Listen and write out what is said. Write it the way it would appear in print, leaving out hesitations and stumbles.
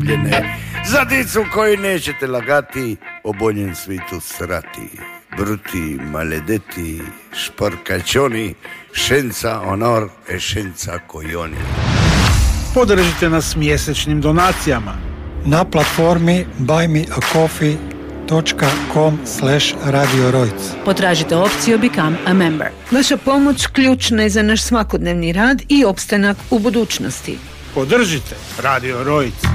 dozvoljene. Za dicu koji nećete lagati, o boljem svitu srati. Bruti, maledeti, šporkačoni, šenca onor e šenca kojoni. Podržite nas mjesečnim donacijama na platformi buymeacoffee.com/Radio Rojc. Potražite opciju Become a Member. Vaša pomoć ključna je za naš svakodnevni rad i opstanak u budućnosti. Podržite Radio Rojc.